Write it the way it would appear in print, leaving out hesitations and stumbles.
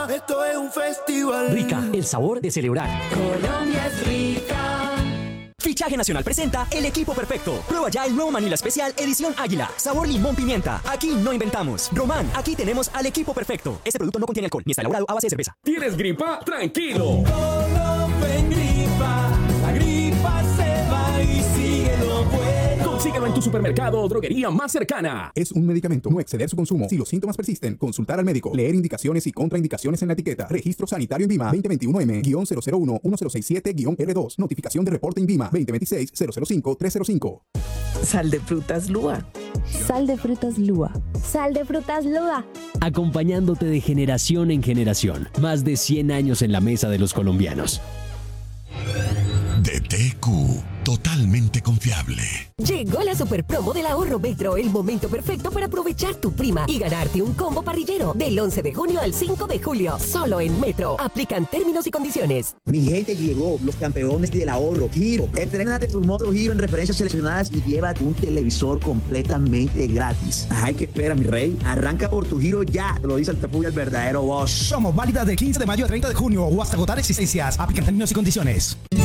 Esto es un festival. Rica, el sabor de celebrar. Colombia es rica. Fichaje Nacional presenta El Equipo Perfecto. Prueba ya el nuevo Manila Especial Edición Águila. Sabor limón pimienta. Aquí no inventamos. Román, aquí tenemos al Equipo Perfecto. Este producto no contiene alcohol ni está elaborado a base de cerveza. ¿Tienes gripa? Tranquilo. La gripa se va y sigue lo bueno. Consíguelo en tu supermercado o droguería más cercana. Es un medicamento. No exceder su consumo. Si los síntomas persisten, consultar al médico. Leer indicaciones y contraindicaciones en la etiqueta. Registro sanitario INVIMA 2021M-001-1067-R2. Notificación de reporte INVIMA 2026-005-305. Sal de frutas Lua. Sal de frutas Lua. Sal de frutas Lua. Acompañándote de generación en generación. Más de 100 años en la mesa de los colombianos. DTQ, totalmente confiable. Llegó la super promo del ahorro Metro, el momento perfecto para aprovechar tu prima y ganarte un combo parrillero del 11 de junio al 5 de julio. Solo en Metro. Aplican términos y condiciones. Mi gente, llegó los campeones del ahorro Giro. Entrénate tu moto Giro en referencias seleccionadas y llévate un televisor completamente gratis. Ay, ¿qué espera, mi rey? Arranca por tu Giro ya. Te lo dice el Tapuya, el verdadero boss. Somos válidas del 15 de mayo al 30 de junio o hasta agotar existencias. Aplican términos y condiciones.